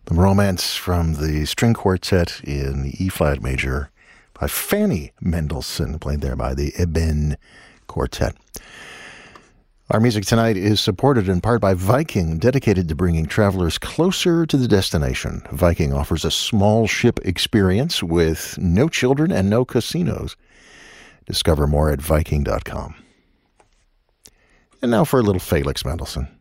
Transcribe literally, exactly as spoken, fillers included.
The Romance from the string quartet in E-flat major by Fanny Mendelssohn, played there by the Eben Quartet. Our music tonight is supported in part by Viking, dedicated to bringing travelers closer to the destination. Viking offers a small ship experience with no children and no casinos. Discover more at Viking dot com. And now for a little Felix Mendelssohn.